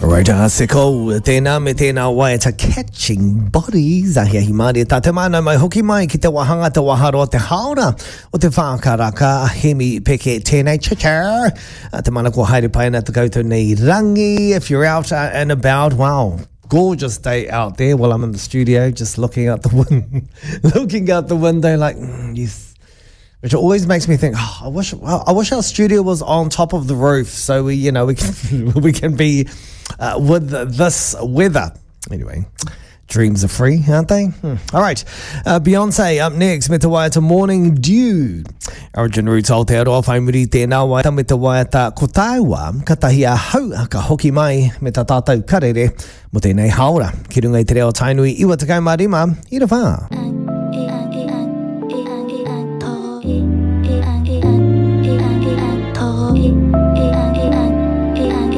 Right, seko tēnā me tēnā wai ta catching bodies a hia himari ta te mana mai hoki mai ki te wahanga te waharo te haora o te whākaraka a hemi peke tēnei chicha te mana ko haere paina te koutou nei rangi if you're out and about. Wow, gorgeous day out there. Well, I'm in the studio just looking out the window like which always makes me think, I wish our studio was on top of the roof so we can be with this weather. Anyway, dreams are free, aren't they? All right, Beyonce up next me te waiata Morning Dew. Origin Roots Aotearoa whaimuri tēnā waiata me te waiata Kotaiwa katahi a hau haka hoki mai me ta tātou karere mo tēnei haora. Ki runga i te reo tainui iwa te kaumārima, i ra whā.